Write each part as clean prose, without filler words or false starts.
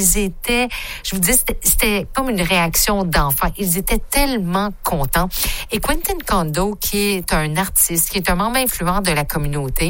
ils étaient, je vous dis, c'était comme une réaction d'enfant. Ils étaient tellement contents. Et Quentin Kondo, qui est un artiste, qui est un membre influent de la communauté,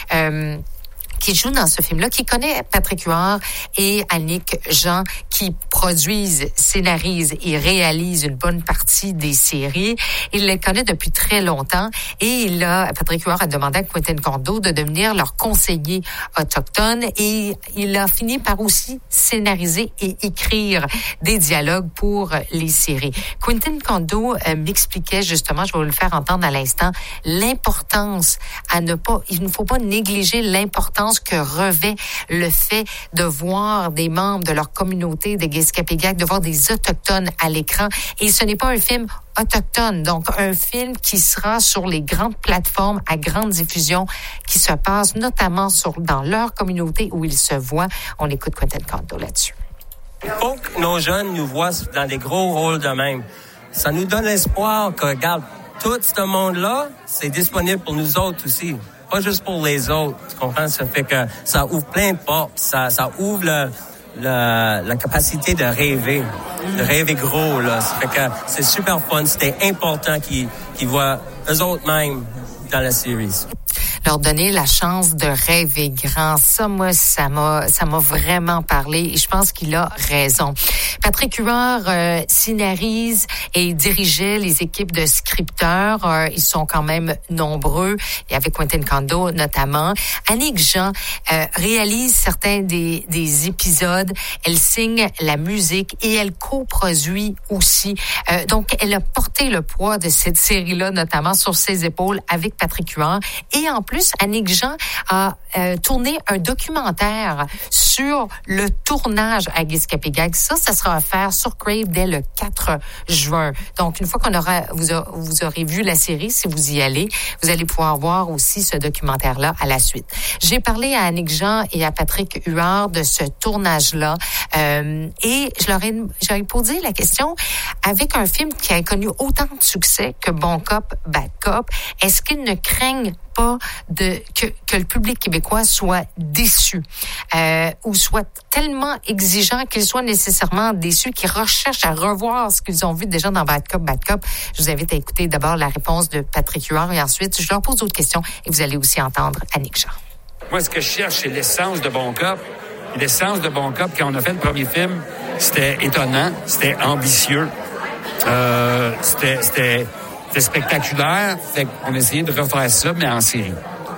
qui joue dans ce film-là, qui connaît Patrick Huard et Annick Jean, qui produisent, scénarisent et réalisent une bonne partie des séries. Il les connaît depuis très longtemps et Patrick Huard a demandé à Quentin Kondo de devenir leur conseiller autochtone et il a fini par aussi scénariser et écrire des dialogues pour les séries. Quentin Kondo m'expliquait justement, je vais vous le faire entendre à l'instant, l'importance il ne faut pas négliger l'importance que revêt le fait de voir des membres de leur communauté des Guiskapéguac, de voir des Autochtones à l'écran. Et ce n'est pas un film autochtone, donc un film qui sera sur les grandes plateformes à grande diffusion, qui se passe notamment dans leur communauté où ils se voient. On écoute Quentin Kondo là-dessus. Il faut que nos jeunes nous voient dans des gros rôles de même. Ça nous donne l'espoir que, regarde, tout ce monde-là, c'est disponible pour nous autres aussi. Pas juste pour les autres, tu comprends? Ça fait que ça ouvre plein de portes, ça ouvre la capacité de rêver gros, là. Ça fait que c'est super fun, c'était important qu'ils voient eux autres même dans la série. Leur donner la chance de rêver grand. Ça, moi, ça m'a vraiment parlé et je pense qu'il a raison. Patrick Huard scénarise et dirigeait les équipes de scripteurs. Ils sont quand même nombreux et avec Quentin Kondo notamment. Annick Jean réalise certains des épisodes. Elle signe la musique et elle coproduit aussi. Donc, elle a porté le poids de cette série-là, notamment sur ses épaules avec Patrick Huard. Et en plus, Annick Jean a tourné un documentaire sur le tournage à Guiskapéguac. Ça sera à faire sur Crave dès le 4 juin. Donc, une fois vous aurez vu la série, si vous y allez, vous allez pouvoir voir aussi ce documentaire-là à la suite. J'ai parlé à Annick Jean et à Patrick Huard de ce tournage-là et j'aurais posé la question, avec un film qui a connu autant de succès que Bon Cop, Bad Cop, est-ce qu'ils ne craignent pas que le public québécois soit déçu ou soit tellement exigeant qu'il soit nécessairement déçu, qu'il recherche à revoir ce qu'ils ont vu déjà dans Bad Cop, Bad Cop. Je vous invite à écouter d'abord la réponse de Patrick Huard et ensuite je leur pose d'autres questions et vous allez aussi entendre Annick Jean. Moi, ce que je cherche, c'est l'essence de Bon Cop. L'essence de Bon Cop, quand on a fait le premier film, c'était étonnant, c'était ambitieux, c'était spectaculaire. Fait qu'on essayait de refaire ça, mais en série.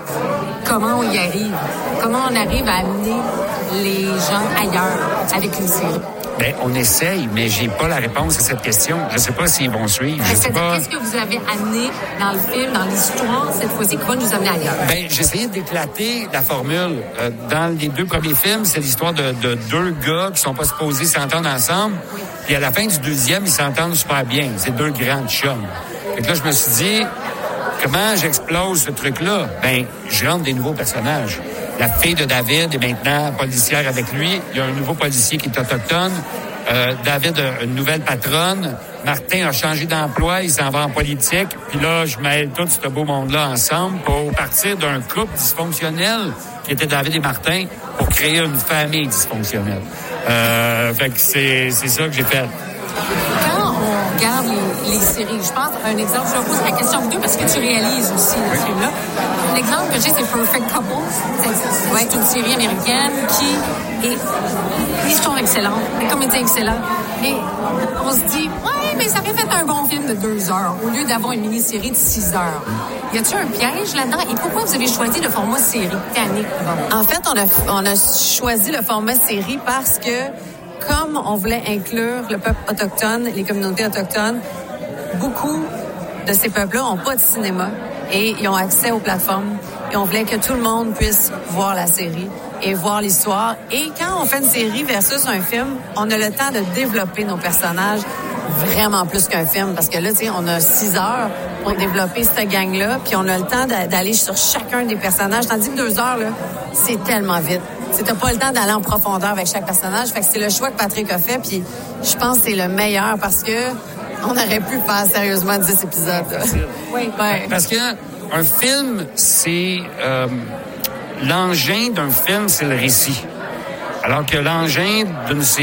Comment on y arrive? Comment on arrive à amener les gens ailleurs avec une série? Ben, on essaye, mais j'ai pas la réponse à cette question. Je sais pas s'ils vont suivre. Je sais pas. Qu'est-ce que vous avez amené dans le film, dans l'histoire, cette fois-ci, qui va nous amener ailleurs? Ben, j'ai essayé d'éclater la formule. Dans les deux premiers films, c'est l'histoire de deux gars qui sont pas supposés s'entendre ensemble. Puis à la fin du deuxième, ils s'entendent super bien. C'est deux grands chums. Fait que là, je me suis dit, comment j'explose ce truc-là? Ben, je rentre des nouveaux personnages. La fille de David est maintenant policière avec lui. Il y a un nouveau policier qui est autochtone. David a une nouvelle patronne. Martin a changé d'emploi. Il s'en va en politique. Puis là, je mêle tout ce beau monde-là ensemble pour partir d'un couple dysfonctionnel qui était David et Martin pour créer une famille dysfonctionnelle. Fait que c'est ça que j'ai fait. Quand on regarde les séries, je pense, un exemple, je vais poser la question à vous deux parce que tu réalises aussi le film-là. L'exemple que j'ai, c'est Perfect Couple. C'est une série américaine qui est une histoire excellente, des comédiens excellents. Mais on se dit, ouais, mais ça aurait fait un bon film de 2 heures au lieu d'avoir une mini-série de 6 heures. Y a-t-il un piège là-dedans? Et pourquoi vous avez choisi le format série? Annick, En fait, on a choisi le format série parce que comme on voulait inclure le peuple autochtone, les communautés autochtones, beaucoup de ces peuples-là n'ont pas de cinéma et ils ont accès aux plateformes. Et on voulait que tout le monde puisse voir la série et voir l'histoire. Et quand on fait une série versus un film, on a le temps de développer nos personnages vraiment plus qu'un film. Parce que là, tu sais, on a 6 heures pour développer cette gang-là, puis on a le temps d'aller sur chacun des personnages. Tandis que 2 heures, là, c'est tellement vite. T'as pas le temps d'aller en profondeur avec chaque personnage. Fait que c'est le choix que Patrick a fait, puis je pense que c'est le meilleur parce que on aurait pu faire sérieusement 10 épisodes. Oui. Ouais. Parce que un film, c'est l'engin d'un film, c'est le récit. Alors que l'engin d'une série